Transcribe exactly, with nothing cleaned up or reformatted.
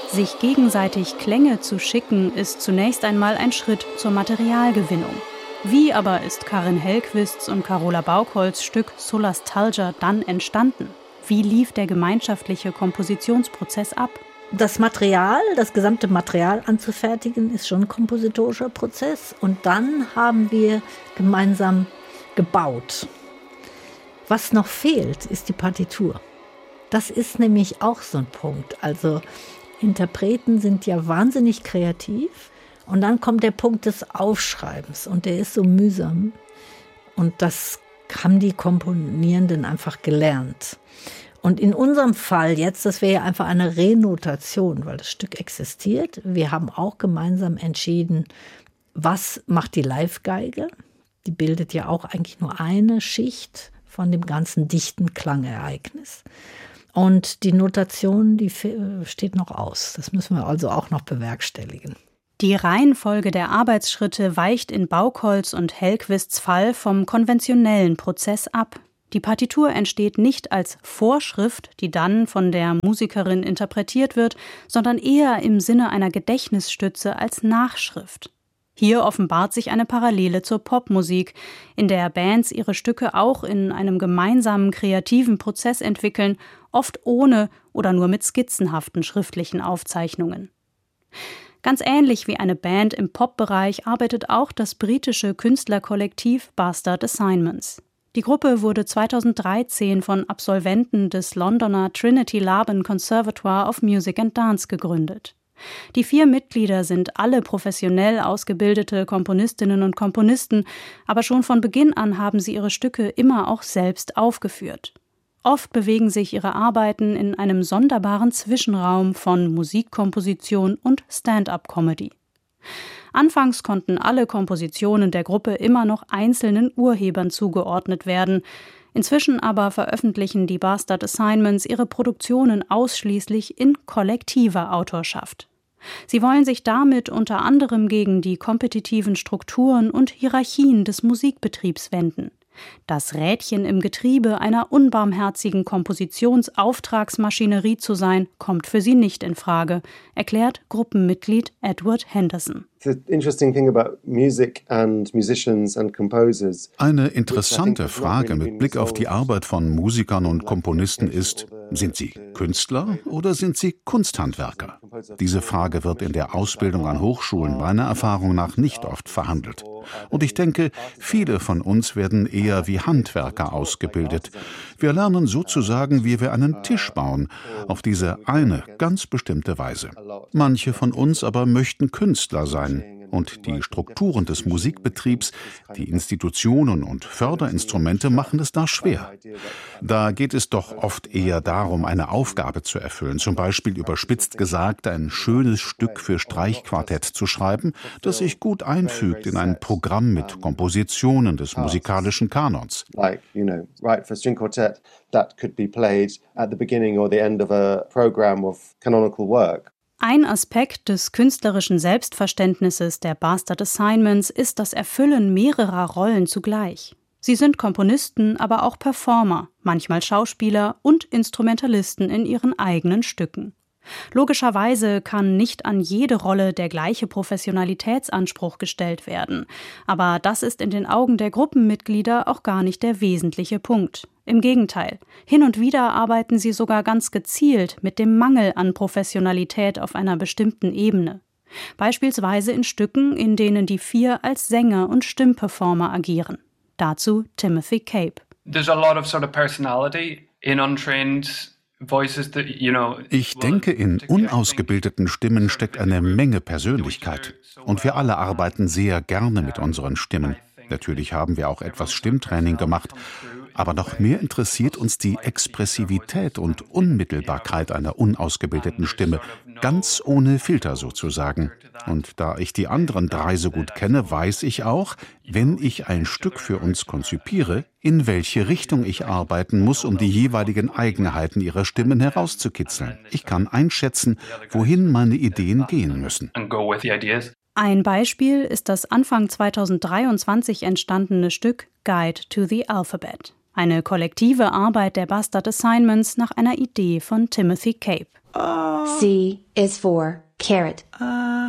Sich gegenseitig Klänge zu schicken, ist zunächst einmal ein Schritt zur Materialgewinnung. Wie aber ist Karin Hellquists und Carola Baukholz Stück Solastalgia dann entstanden? Wie lief der gemeinschaftliche Kompositionsprozess ab? Das Material, das gesamte Material anzufertigen, ist schon ein kompositorischer Prozess. Und dann haben wir gemeinsam gebaut. Was noch fehlt, ist die Partitur. Das ist nämlich auch so ein Punkt. Also Interpreten sind ja wahnsinnig kreativ. Und dann kommt der Punkt des Aufschreibens. Und der ist so mühsam. Und das haben die Komponierenden einfach gelernt. Und in unserem Fall jetzt, das wäre ja einfach eine Renotation, weil das Stück existiert. Wir haben auch gemeinsam entschieden, was macht die Live-Geige? Die bildet ja auch eigentlich nur eine Schicht von dem ganzen dichten Klangereignis. Und die Notation, die steht noch aus. Das müssen wir also auch noch bewerkstelligen. Die Reihenfolge der Arbeitsschritte weicht in Baukholz und Hellquists Fall vom konventionellen Prozess ab. Die Partitur entsteht nicht als Vorschrift, die dann von der Musikerin interpretiert wird, sondern eher im Sinne einer Gedächtnisstütze als Nachschrift. Hier offenbart sich eine Parallele zur Popmusik, in der Bands ihre Stücke auch in einem gemeinsamen kreativen Prozess entwickeln, oft ohne oder nur mit skizzenhaften schriftlichen Aufzeichnungen. Ganz ähnlich wie eine Band im Pop-Bereich arbeitet auch das britische Künstlerkollektiv Bastard Assignments. Die Gruppe wurde zweitausenddreizehn von Absolventen des Londoner Trinity Laban Conservatoire of Music and Dance gegründet. Die vier Mitglieder sind alle professionell ausgebildete Komponistinnen und Komponisten, aber schon von Beginn an haben sie ihre Stücke immer auch selbst aufgeführt. Oft bewegen sich ihre Arbeiten in einem sonderbaren Zwischenraum von Musikkomposition und Stand-up-Comedy. Anfangs konnten alle Kompositionen der Gruppe immer noch einzelnen Urhebern zugeordnet werden. Inzwischen aber veröffentlichen die Bastard Assignments ihre Produktionen ausschließlich in kollektiver Autorschaft. Sie wollen sich damit unter anderem gegen die kompetitiven Strukturen und Hierarchien des Musikbetriebs wenden. Das Rädchen im Getriebe einer unbarmherzigen Kompositionsauftragsmaschinerie zu sein, kommt für sie nicht in Frage, erklärt Gruppenmitglied Edward Henderson. Eine interessante Frage mit Blick auf die Arbeit von Musikern und Komponisten ist, sind sie Künstler oder sind sie Kunsthandwerker? Diese Frage wird in der Ausbildung an Hochschulen meiner Erfahrung nach nicht oft verhandelt. Und ich denke, viele von uns werden eher wie Handwerker ausgebildet. Wir lernen sozusagen, wie wir einen Tisch bauen, auf diese eine ganz bestimmte Weise. Manche von uns aber möchten Künstler sein. Und die Strukturen des Musikbetriebs, die Institutionen und Förderinstrumente machen es da schwer. Da geht es doch oft eher darum, eine Aufgabe zu erfüllen, zum Beispiel überspitzt gesagt, ein schönes Stück für Streichquartett zu schreiben, das sich gut einfügt in ein Programm mit Kompositionen des musikalischen Kanons. Like, you know, right for string quartet that could be played at the beginning or the end of a program of canonical work. Ein Aspekt des künstlerischen Selbstverständnisses der Bastard Assignments ist das Erfüllen mehrerer Rollen zugleich. Sie sind Komponisten, aber auch Performer, manchmal Schauspieler und Instrumentalisten in ihren eigenen Stücken. Logischerweise kann nicht an jede Rolle der gleiche Professionalitätsanspruch gestellt werden. Aber das ist in den Augen der Gruppenmitglieder auch gar nicht der wesentliche Punkt. Im Gegenteil, hin und wieder arbeiten sie sogar ganz gezielt mit dem Mangel an Professionalität auf einer bestimmten Ebene. Beispielsweise in Stücken, in denen die vier als Sänger und Stimmperformer agieren. Dazu Timothy Cape. There's a lot of sort of personality in untrained. Ich denke, in unausgebildeten Stimmen steckt eine Menge Persönlichkeit. Und wir alle arbeiten sehr gerne mit unseren Stimmen. Natürlich haben wir auch etwas Stimmtraining gemacht. Aber noch mehr interessiert uns die Expressivität und Unmittelbarkeit einer unausgebildeten Stimme, ganz ohne Filter sozusagen. Und da ich die anderen drei so gut kenne, weiß ich auch, wenn ich ein Stück für uns konzipiere, in welche Richtung ich arbeiten muss, um die jeweiligen Eigenheiten ihrer Stimmen herauszukitzeln. Ich kann einschätzen, wohin meine Ideen gehen müssen. Ein Beispiel ist das Anfang zweitausenddreiundzwanzig entstandene Stück Guide to the Alphabet. Eine kollektive Arbeit der Bastard Assignments nach einer Idee von Timothy Cape. C is for carrot. Uh,